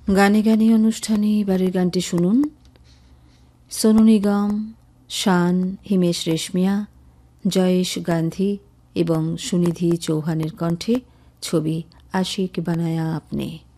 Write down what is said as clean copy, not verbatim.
গানে গানে অনুষ্ঠানে এবারের গানটি শুনুন। সোনু নিগম, শান, হিমেশ রেশমিয়া, জয়েশ গান্ধী এবং সুনিধি চৌহানের কণ্ঠে। ছবি আশিক বানায়া আপনে।